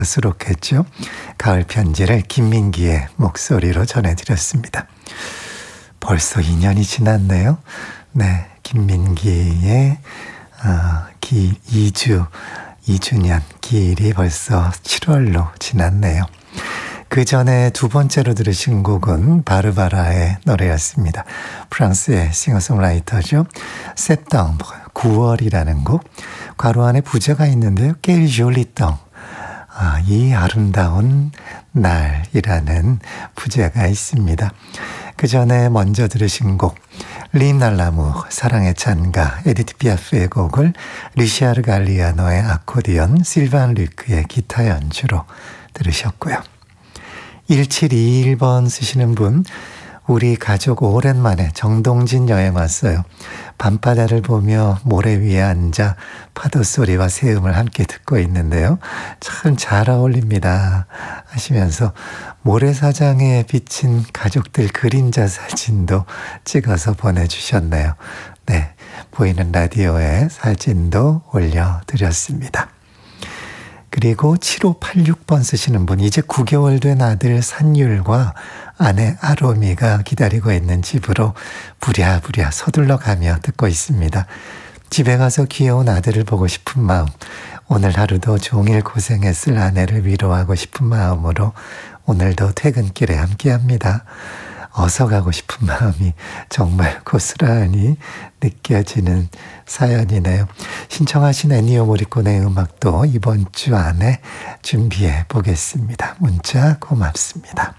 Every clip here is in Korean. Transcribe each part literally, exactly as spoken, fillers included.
수록했죠. 가을 편지를 김민기의 목소리로 전해드렸습니다. 벌써 이 년이 지났네요. 네, 김민기의 어, 기, 이 주, 이 주년 기일이 벌써 칠월로 지났네요. 그 전에 두 번째로 들으신 곡은 바르바라의 노래였습니다. 프랑스의 싱어송라이터죠. 세tembre, 구월이라는 곡. 괄호 안에 부제가 있는데요. Quel joli temps. 아, 이 아름다운 날이라는 부제가 있습니다. 그 전에 먼저 들으신 곡 림날라무 사랑의 찬가 에디트 피아프의 곡을 리샤르 갈리아노의 아코디언, 실반 류크의 기타 연주로 들으셨고요. 일칠이일 번 쓰시는 분, 우리 가족 오랜만에 정동진 여행 왔어요. 밤바다를 보며 모래 위에 앉아 파도 소리와 새음을 함께 듣고 있는데요. 참 잘 어울립니다 하시면서 모래사장에 비친 가족들 그림자 사진도 찍어서 보내주셨네요. 네, 보이는 라디오에 사진도 올려드렸습니다. 그리고 칠오팔육 번 쓰시는 분, 이제 구 개월 된 아들 산율과 아내 아로미가 기다리고 있는 집으로 부랴부랴 서둘러 가며 듣고 있습니다. 집에 가서 귀여운 아들을 보고 싶은 마음, 오늘 하루도 종일 고생했을 아내를 위로하고 싶은 마음으로 오늘도 퇴근길에 함께합니다. 어서 가고 싶은 마음이 정말 고스란히 느껴지는 사연이네요. 신청하신 애니오 모리코네의 음악도 이번 주 안에 준비해 보겠습니다. 문자 고맙습니다.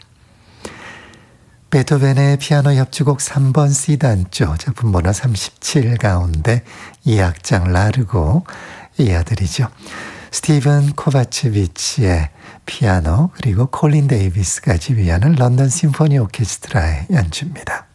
베토벤의 피아노 협주곡 삼 번 C단조 작품 번호 삼십칠 가운데 이 악장 라르고 이어드리죠. 스티븐 코바츠비치의 피아노 그리고 콜린 데이비스가 지휘하는 런던 심포니 오케스트라의 연주입니다.